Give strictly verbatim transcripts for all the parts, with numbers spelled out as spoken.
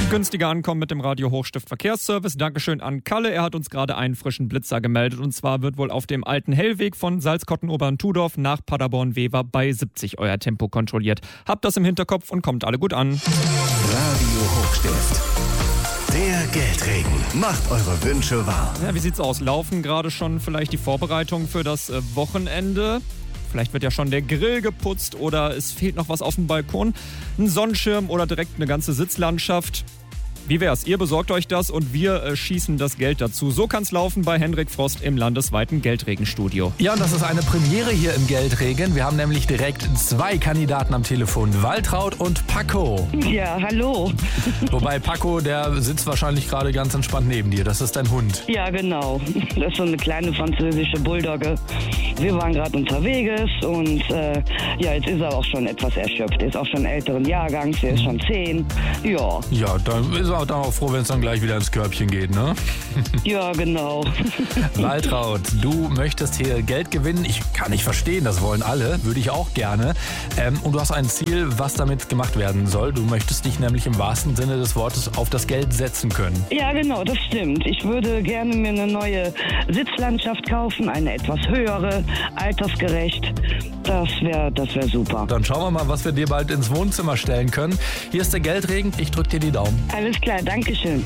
Günstiger ankommen mit dem Radio Hochstift Verkehrsservice. Dankeschön an Kalle. Er hat uns gerade einen frischen Blitzer gemeldet. Und zwar wird wohl auf dem alten Hellweg von Salzkotten-Obern-Tudorf nach Paderborn-Wever bei siebzig euer Tempo kontrolliert. Habt das im Hinterkopf und kommt alle gut an. Radio Hochstift. Der Geldregen macht eure Wünsche wahr. Ja, wie sieht's aus? Laufen gerade schon vielleicht die Vorbereitungen für das äh, Wochenende? Vielleicht wird ja schon der Grill geputzt oder es fehlt noch was auf dem Balkon. Ein Sonnenschirm oder direkt eine ganze Sitzlandschaft. Wie wär's? Ihr besorgt euch das und wir äh, schießen das Geld dazu. So kann's laufen bei Hendrik Frost im landesweiten Geldregenstudio. Ja, und das ist eine Premiere hier im Geldregen. Wir haben nämlich direkt zwei Kandidaten am Telefon. Waltraud und Paco. Ja, hallo. Wobei Paco, der sitzt wahrscheinlich gerade ganz entspannt neben dir. Das ist dein Hund. Ja, genau. Das ist so eine kleine französische Bulldogge. Wir waren gerade unterwegs und äh, ja, jetzt ist er auch schon etwas erschöpft. Er ist auch schon älteren Jahrgangs, er ist schon zehn. Ja. Ja, dann ist er dann auch froh, wenn es dann gleich wieder ins Körbchen geht, ne? Ja, genau. Waltraud, du möchtest hier Geld gewinnen. Ich kann nicht verstehen, das wollen alle. Würde ich auch gerne. Ähm, und du hast ein Ziel, was damit gemacht werden soll. Du möchtest dich nämlich im wahrsten Sinne des Wortes auf das Geld setzen können. Ja, genau, das stimmt. Ich würde gerne mir eine neue Sitzlandschaft kaufen, eine etwas höhere, altersgerecht. Das wäre das wär super. Dann schauen wir mal, was wir dir bald ins Wohnzimmer stellen können. Hier ist der Geldregen. Ich drück dir die Daumen. Alles klar, danke schön.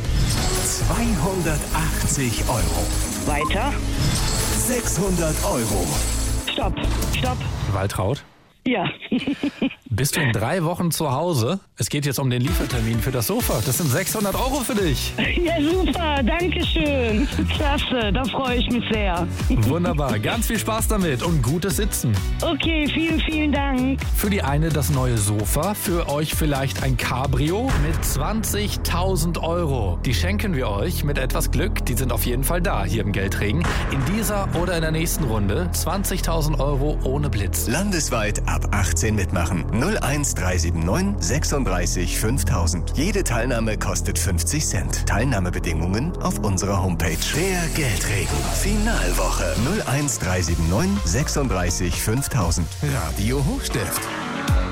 zweihundertachtzig Euro. Weiter. sechshundert Euro. Stopp, stopp. Waltraud? Ja. Bist du in drei Wochen zu Hause? Es geht jetzt um den Liefertermin für das Sofa. Das sind sechshundert Euro für dich. Ja, super, danke schön. Klasse, da freue ich mich sehr. Wunderbar, ganz viel Spaß damit und gutes Sitzen. Okay, vielen, vielen Dank. Für die eine das neue Sofa, für euch vielleicht ein Cabrio mit zwanzigtausend Euro. Die schenken wir euch mit etwas Glück. Die sind auf jeden Fall da hier im Geldregen. In dieser oder in der nächsten Runde zwanzigtausend Euro ohne Blitz. Landesweit ab achtzehn mitmachen. null eins drei sieben neun sechsunddreißig fünftausend. Jede Teilnahme kostet fünfzig Cent. Teilnahmebedingungen auf unserer Homepage. Der Geldregen. Finalwoche. null eins drei sieben neun sechsunddreißig fünftausend. Radio Hochstift.